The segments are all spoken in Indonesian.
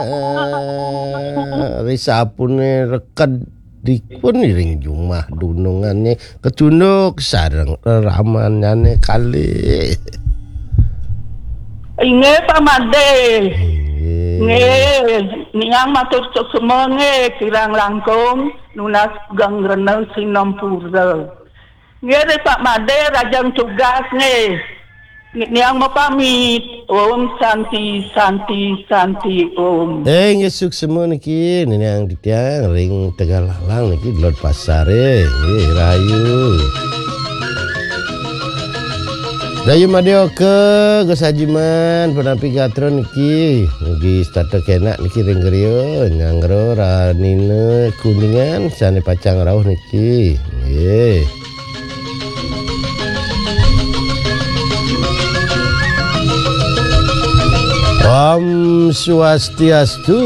Risapune reked dipun iring jumah dunungannya kecunduk sareng ramanane kali. Inge pamade. Nge niang matur semenge kirang langkung nunas gang reneng sinampura. Nge Pak Made rajang tugas nge. Niang mapamit. Om Santi Santi Santi Om. Ngesuk semua niki yang ditiang ring Tegalalang niki Lord Pasare rayu. Dayu madeo ke Gosajiman penapi gatron niki starter kenak niki ring griyo nyanggro ranine kuningan sane pacang rauh niki nggih. Om Swastiastu.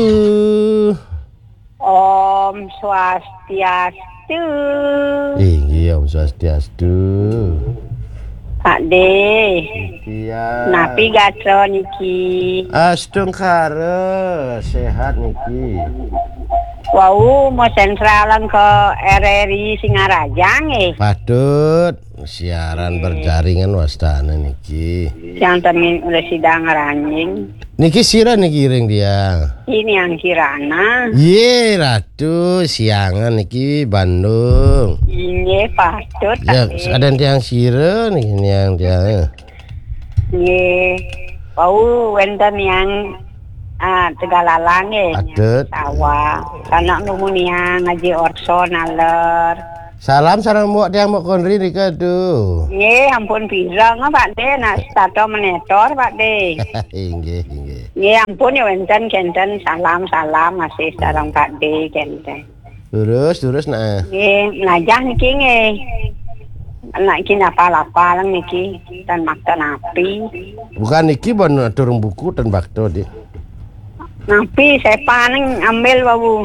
Om Swastiastu. Inggih Om Swastiastu. Pak De. Iya. Napi gatro niki. Astung kare sehat niki. Wau mau sentralan ke RRI Singarajang Patut siaran berjaringan wastana niki. Yang tadi udah sidang ranjing. Niki sira niki ring dia. Ini yang Kirana. Ye Ratu siangan niki Bandung. Ini patut. Ya ada yang sira niki yang dia. Ye wau wenten yang Tegalalang Adet. sawah. Karena numunian ngaji orso naler. Salam sareng mbok tiang mbok konri nika tuh. Nggih, ampun pirang Pak De, nak stato menetor Pak De. Inggih, inggih. Nggih, ampun ya wenten kenten salam-salam masih sareng Pak De kenten. Terus nah. Nggih, najah niki nggih. Anak iki napa-lapa lang niki dan makta napi. Bukan niki bon turung buku dan bakto di. Napi saya paling ambil wawu.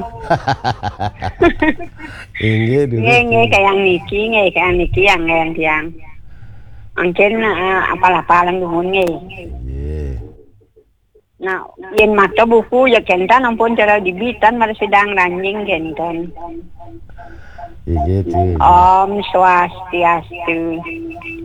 Inggih dulu. Nggih kayak niki yang tiang. Angken apa-apa lang dumun nggih. Nggih. Nah, yen makta buku ya kentan ampun cara dibitan mari sedang ranjing kenten. Inggih tuh. Om Swastiastu.